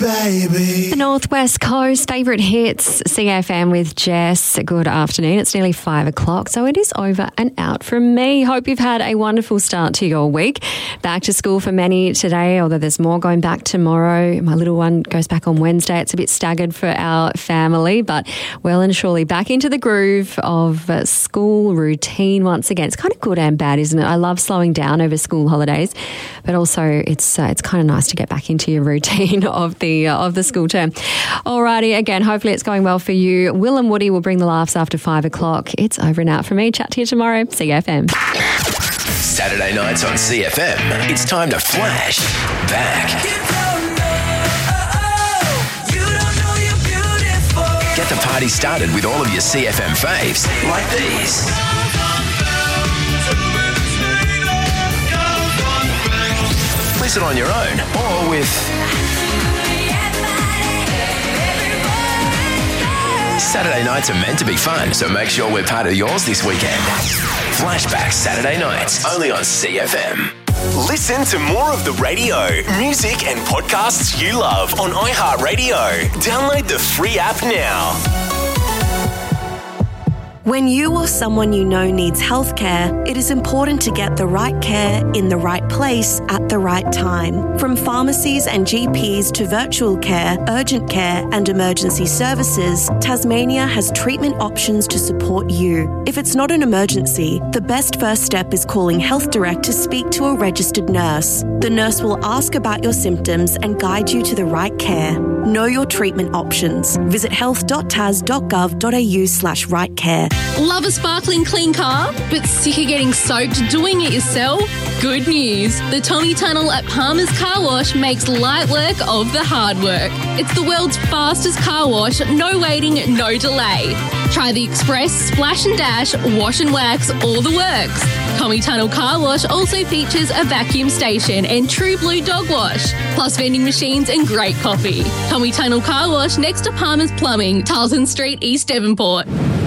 baby. The Northwest Coast favourite hits, CFM with Jess. Good afternoon. It's nearly 5 o'clock, so it is over and out from me. Hope you've had a wonderful start to your week. Back to school for many today, although there's more going back tomorrow. My little one goes back on Wednesday. It's a bit staggered for our family, but well and surely back into the groove of school routine once again. It's kind of good and bad, isn't it? I love slowing down over school holidays, but also it's kind of nice to get back into your routine of the school term. Alrighty, again, hopefully it's going well for you. Will and Woody will bring the laughs after 5 o'clock. It's over and out for me. Chat to you tomorrow. CFM. Saturday nights on CFM. It's time to flash back. Get the party started with all of your CFM faves, like these. Listen on your own or with Saturday nights are meant to be fun, so make sure we're part of yours this weekend. Flashback Saturday nights, only on CFM. Listen to more of the radio, music and podcasts you love on iHeartRadio. Download the free app now. When you or someone you know needs healthcare, it is important to get the right care in the right place at the right time. From pharmacies and GPs to virtual care, urgent care and emergency services, Tasmania has treatment options to support you. If it's not an emergency, the best first step is calling Health Direct to speak to a registered nurse. The nurse will ask about your symptoms and guide you to the right care. Know your treatment options. Visit health.tas.gov.au/right care. Love a sparkling clean car, but sick of getting soaked doing it yourself? Good news. The Tommy Tunnel at Palmer's Car Wash makes light work of the hard work. It's the world's fastest car wash, no waiting, no delay. Try the Express, Splash and Dash, Wash and Wax, all the works. Tommy Tunnel Car Wash also features a vacuum station and True Blue Dog Wash, plus vending machines and great coffee. Tommy Tunnel Car Wash next to Palmer's Plumbing, Tarleton Street, East Devonport.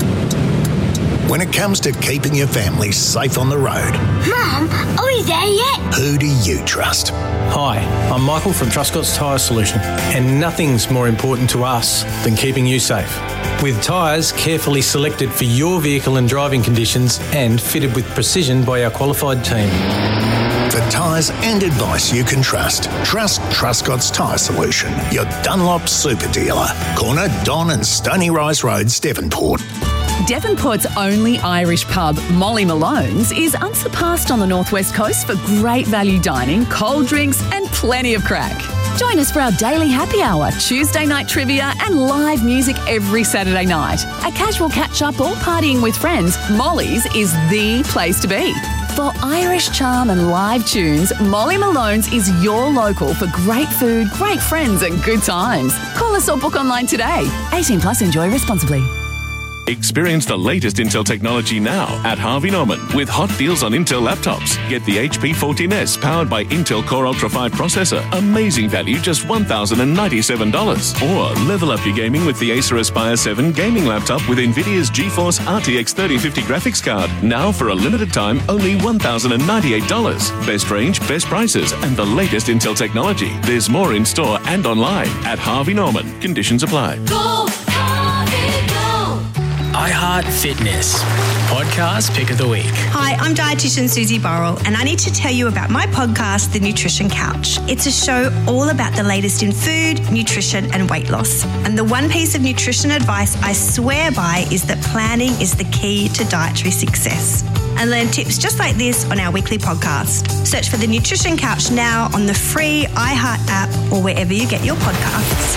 When it comes to keeping your family safe on the road, Mum, are we there yet? who do you trust? Hi, I'm Michael from Truscott's Tyre Solution, and nothing's more important to us than keeping you safe. With tyres carefully selected for your vehicle and driving conditions and fitted with precision by our qualified team. For tyres and advice you can trust, trust Truscott's Tyre Solution, your Dunlop super dealer. Corner Don and Stony Rise Roads, Devonport. Devonport's only Irish pub, Molly Malone's, is unsurpassed on the Northwest Coast for great value dining, cold drinks and plenty of crack. Join us for our daily happy hour, Tuesday night trivia and live music every Saturday night. A casual catch-up or partying with friends, Molly's is the place to be. For Irish charm and live tunes, Molly Malone's is your local for great food, great friends and good times. Call us or book online today. 18 plus, enjoy responsibly. Experience the latest Intel technology now at Harvey Norman with hot deals on Intel laptops. Get the HP 14S powered by Intel Core Ultra 5 processor. Amazing value, just $1,097. Or level up your gaming with the Acer Aspire 7 gaming laptop with NVIDIA's GeForce RTX 3050 graphics card. Now for a limited time, only $1,098. Best range, best prices, and the latest Intel technology. There's more in store and online at Harvey Norman. Conditions apply. Go, Harvey, go! iHeart Fitness, podcast pick of the week. Hi, I'm dietitian Susie Burrell, and I need to tell you about my podcast, The Nutrition Couch. It's a show all about the latest in food, nutrition, and weight loss. And the one piece of nutrition advice I swear by is that planning is the key to dietary success. And learn tips just like this on our weekly podcast. Search for The Nutrition Couch now on the free iHeart app or wherever you get your podcasts.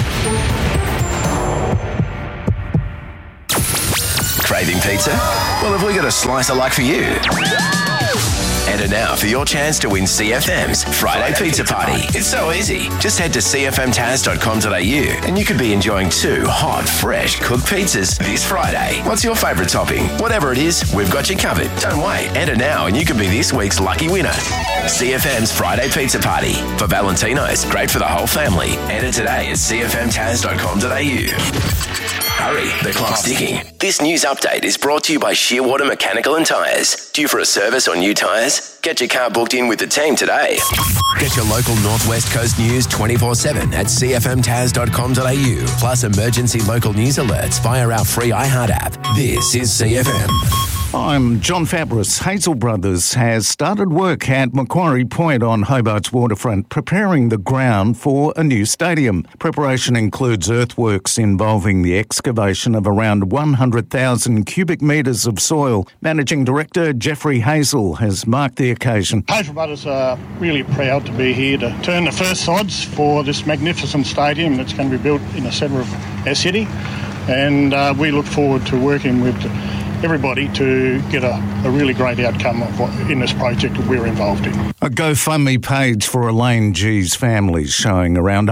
Craving pizza? Well, have we got a slicer like for you? Enter now for your chance to win CFM's Friday Pizza Party. It's so easy. Just head to cfmtaz.com.au and you could be enjoying 2 hot, fresh cooked pizzas this Friday. What's your favourite topping? Whatever it is, we've got you covered. Don't wait. Enter now and you could be this week's lucky winner. CFM's Friday Pizza Party. For Valentino's, great for the whole family. Enter today at cfmtaz.com.au. Hurry, the clock's ticking. This news update is brought to you by Shearwater Mechanical and Tyres. Due for a service or new tyres? Get your car booked in with the team today. Get your local Northwest Coast news 24/7 at cfmtas.com.au. Plus emergency local news alerts via our free iHeart app. This is CFM. I'm John Fabris. Hazel Brothers has started work at Macquarie Point on Hobart's waterfront, preparing the ground for a new stadium. Preparation includes earthworks involving the excavation of around 100,000 cubic metres of soil. Managing Director Jeffrey Hazel has marked the occasion. Hazel Brothers are really proud to be here to turn the first sods for this magnificent stadium that's going to be built in the centre of our city, and we look forward to working with everybody to get a really great outcome in this project that we're involved in. A GoFundMe page for Elaine G's family showing around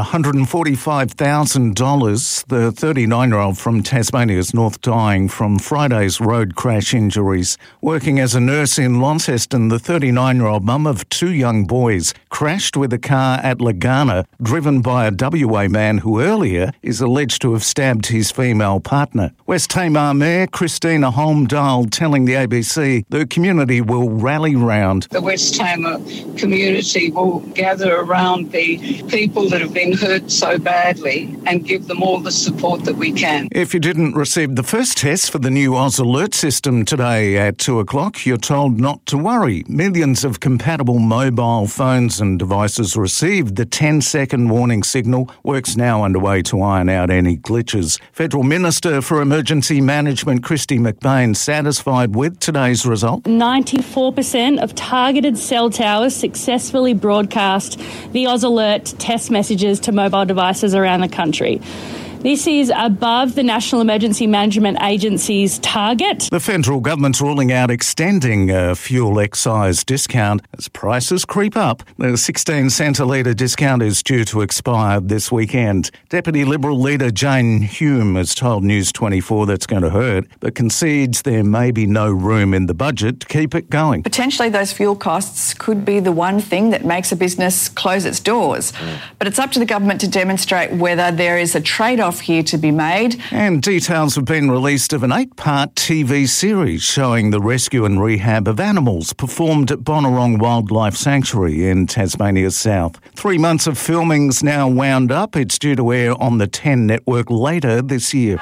$145,000. The 39-year-old from Tasmania's north dying from Friday's road crash injuries. Working as a nurse in Launceston, the 39-year-old mum of two young boys crashed with a car at Lagana, driven by a WA man who earlier is alleged to have stabbed his female partner. West Tamar Mayor Christina Holmdahl telling the ABC the community will rally round. The West Tamar community will gather around the people that have been hurt so badly and give them all the support that we can. If you didn't receive the first test for the new Oz Alert system today at 2 o'clock, you're told not to worry. Millions of compatible mobile phones and devices received the 10-second warning signal. Work's now underway to iron out any glitches. Federal Minister for Emergency Management Christy McBain satisfied with today's result. 94% of targeted cell towers successfully broadcast the Oz Alert test messages to mobile devices around the country. This is above the National Emergency Management Agency's target. The federal government's ruling out extending a fuel excise discount as prices creep up. The 16 cent a litre discount is due to expire this weekend. Deputy Liberal leader Jane Hume has told News 24 that's going to hurt, but concedes there may be no room in the budget to keep it going. Potentially those fuel costs could be the one thing that makes a business close its doors. But it's up to the government to demonstrate whether there is a trade-off here to be made. And details have been released of an 8-part TV series showing the rescue and rehab of animals performed at Bonnarong Wildlife Sanctuary in Tasmania's south. 3 months of filming's now wound up. It's due to air on the 10 network later this year.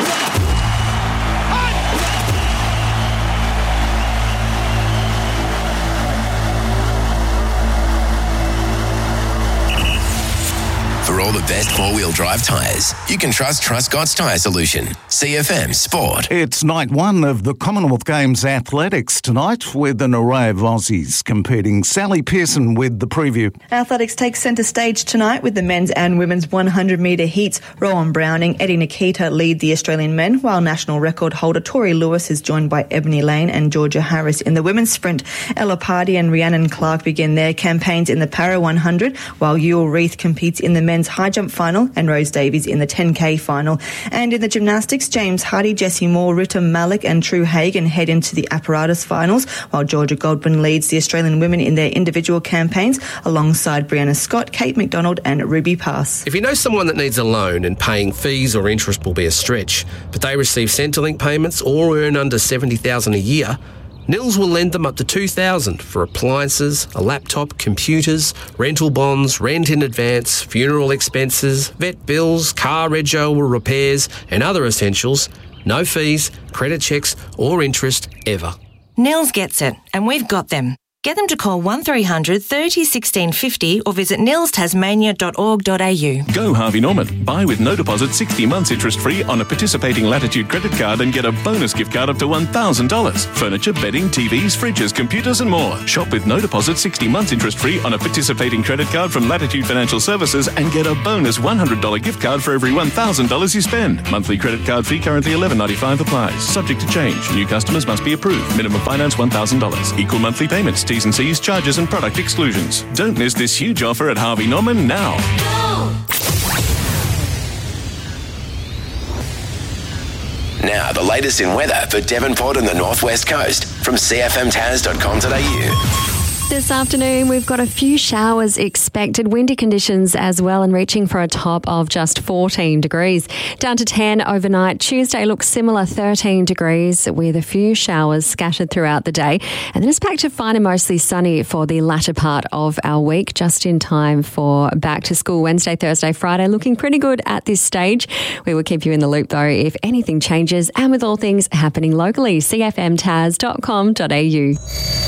For all the best four-wheel drive tyres, you can trust Truscott's Tyre Solution. CFM Sport. It's night one of the Commonwealth Games athletics tonight with an array of Aussies competing. Sally Pearson with the preview. Athletics takes centre stage tonight with the men's and women's 100-metre heats. Rowan Browning, Eddie Nikita lead the Australian men, while national record holder Tori Lewis is joined by Ebony Lane and Georgia Harris in the women's sprint. Ella Pardee and Rhiannon Clark begin their campaigns in the Para 100, while Ewell Reith competes in the men's high jump final and Rose Davies in the 10K final. And in the gymnastics, James Hardy, Jessie Moore, Rita Malik and True Hagan head into the apparatus finals, while Georgia Goldman leads the Australian women in their individual campaigns alongside Brianna Scott, Kate McDonald and Ruby Pass. If you know someone that needs a loan and paying fees or interest will be a stretch, but they receive Centrelink payments or earn under $70,000 a year, Nils will lend them up to $2,000 for appliances, a laptop, computers, rental bonds, rent in advance, funeral expenses, vet bills, car rego or repairs and other essentials. No fees, credit checks or interest ever. Nils gets it, and we've got them. Get them to call 1300 30 16 50 or visit nilstasmania.org.au. Go Harvey Norman. Buy with no deposit 60 months interest-free on a participating Latitude credit card and get a bonus gift card up to $1,000. Furniture, bedding, TVs, fridges, computers and more. Shop with no deposit 60 months interest-free on a participating credit card from Latitude Financial Services and get a bonus $100 gift card for every $1,000 you spend. Monthly credit card fee currently $11.95 applies. Subject to change. New customers must be approved. Minimum finance $1,000. Equal monthly payments. T's and C's, charges and product exclusions. Don't miss this huge offer at Harvey Norman now. Now, the latest in weather for Devonport and the Northwest Coast from cfmtas.com.au. This afternoon, we've got a few showers expected, windy conditions as well, and reaching for a top of just 14 degrees. Down to 10 overnight. Tuesday looks similar, 13 degrees, with a few showers scattered throughout the day. And then it's back to fine and mostly sunny for the latter part of our week, just in time for back to school. Wednesday, Thursday, Friday, looking pretty good at this stage. We will keep you in the loop, though, if anything changes, and with all things happening locally. cfmtas.com.au.